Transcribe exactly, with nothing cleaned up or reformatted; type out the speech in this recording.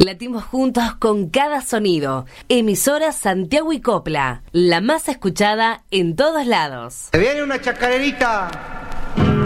Latimos juntos con cada sonido. Emisora Santiago y Copla, la más escuchada en todos lados. Se viene una chacarerita.